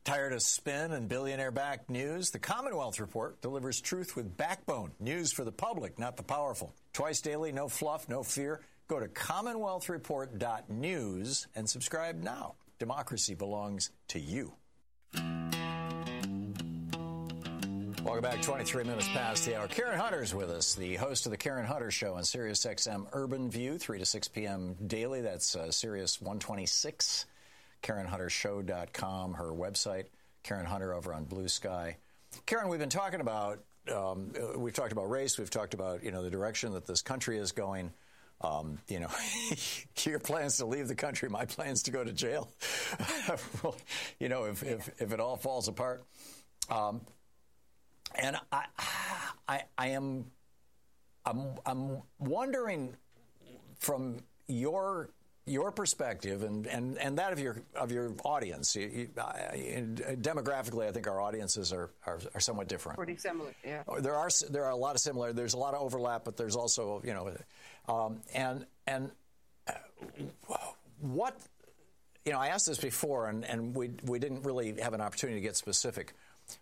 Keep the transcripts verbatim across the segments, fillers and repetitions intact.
Tired of spin and billionaire-backed news? The Commonwealth Report delivers truth with backbone. News for the public, not the powerful. Twice daily, no fluff, no fear. Go to commonwealth report dot news and subscribe now. Democracy belongs to you. Welcome back. twenty-three minutes past the hour. Karen Hunter's with us, the host of the Karen Hunter Show on Sirius X M Urban View, three to six p.m. daily. That's uh, Sirius one twenty-six. Karen Hunter Show dot com, her website. Karen Hunter over on Blue Sky. Karen, we've been talking about, um, we've talked about race. We've talked about, you know, the direction that this country is going. Um, you know, your plans to leave the country, my plans to go to jail. You know, if, if, if it all falls apart. Um, and I, I, I am, I'm, I'm wondering from your Your perspective and, and, and that of your of your audience. You, you, uh, demographically, I think our audiences are, are, are somewhat different. Pretty similar, yeah. There are there are a lot of similar. There's a lot of overlap, but there's also, you know, um, and and what, you know, I asked this before, and, and we we didn't really have an opportunity to get specific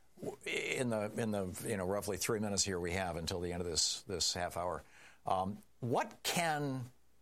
in the in the you know roughly three minutes here we have until the end of this this half hour. Um, what can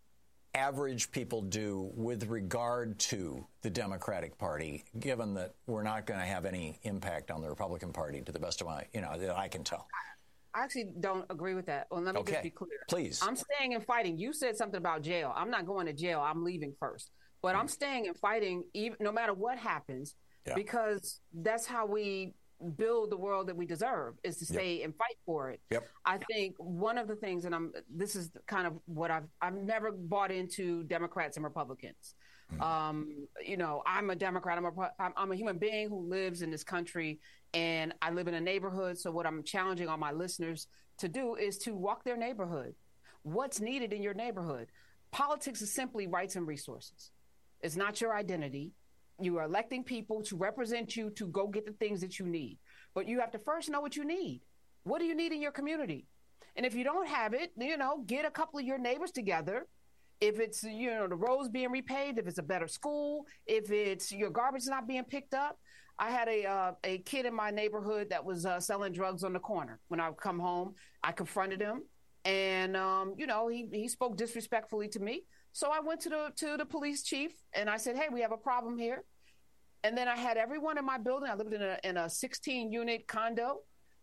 average people do with regard to the Democratic Party, given that we're not going to have any impact on the Republican Party, to the best of my, you know, that I can tell? I actually don't agree with that. Well, let me okay. just be clear. Please. I'm staying and fighting. You said something about jail. I'm not going to jail. I'm leaving first. But mm-hmm. I'm staying and fighting even no matter what happens, yeah. because that's how we build the world that we deserve, is to stay yep. and fight for it. Yep. I think one of the things, and I'm this is kind of what I've I've never bought into Democrats and Republicans. Mm. Um, you know, I'm a Democrat. I'm a I'm a human being who lives in this country, and I live in a neighborhood. So what I'm challenging all my listeners to do is to walk their neighborhood. What's needed in your neighborhood? Politics is simply rights and resources. It's not your identity. You are electing people to represent you to go get the things that you need. But you have to first know what you need. What do you need in your community? And if you don't have it, you know, get a couple of your neighbors together. If it's, you know, the roads being repaved, if it's a better school, if it's your garbage not being picked up. I had a uh, a kid in my neighborhood that was uh, selling drugs on the corner. When I would come home, I confronted him. And, um, you know, he, he spoke disrespectfully to me. So I went to the to the police chief and I said, hey, we have a problem here. And then I had everyone in my building. I lived in a in a sixteen unit condo.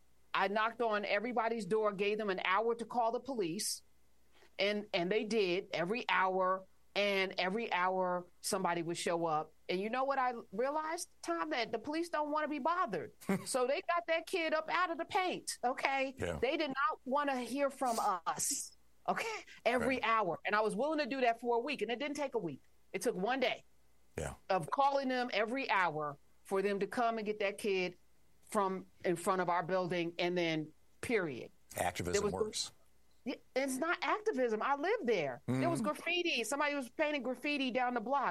I knocked on everybody's door, gave them an hour to call the police. And and they did every hour. And every hour somebody would show up. And you know what I realized, Tom, that the police don't want to be bothered. So they got that kid up out of the paint. OK, yeah. They did not want to hear from us. OK, every right. hour. And I was willing to do that for a week. And it didn't take a week. It took one day yeah. of calling them every hour for them to come and get that kid from in front of our building. And then period. Activism was, works. It's not activism. I lived there. Mm-hmm. There was graffiti. Somebody was painting graffiti down the block.